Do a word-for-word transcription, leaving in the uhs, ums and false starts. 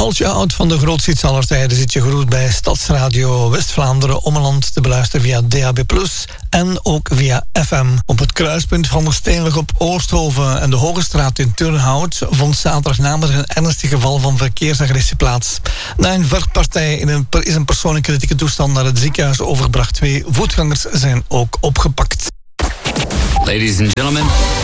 Als je houdt van de grootste aller tijden zit je geroerd bij Stadsradio West-Vlaanderen Ommeland te beluisteren via D A B plus, en ook via F M. Op het kruispunt van de Steenweg op Oosthoven en de Hogestraat in Turnhout vond zaterdag namiddag een ernstig geval van verkeersagressie plaats. Na een vechtpartij in een, is een persoon in kritieke toestand naar het ziekenhuis overgebracht. Twee voetgangers zijn ook opgepakt. Ladies and gentlemen.